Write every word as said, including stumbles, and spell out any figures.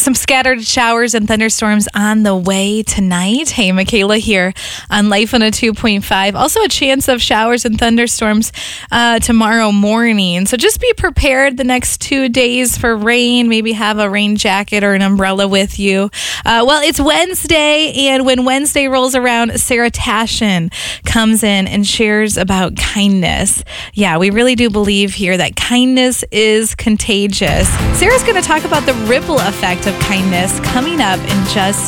Some scattered showers and thunderstorms on the way tonight. Hey, Michaela here on Life on a two point five. Also a chance of showers and thunderstorms uh, tomorrow morning. So just be prepared the next two days for rain. Maybe have a rain jacket or an umbrella with you. Uh, well, it's Wednesday, and when Wednesday rolls around, Sarah Tashin comes in and shares about kindness. Yeah, we really do believe here that kindness is contagious. Sarah's going to talk about the ripple effect of kindness coming up in just